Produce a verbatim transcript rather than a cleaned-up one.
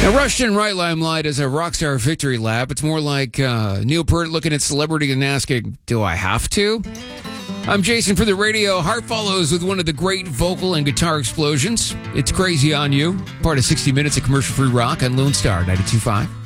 Now, Rushton Right Limelight is a rockstar victory lap. It's more like uh, Neil Peart looking at celebrity and asking, do I have to? I'm Jason for the radio. Heart follows with one of the great vocal and guitar explosions. It's Crazy on You, part of sixty minutes of commercial-free rock on Lone Star ninety-two point five.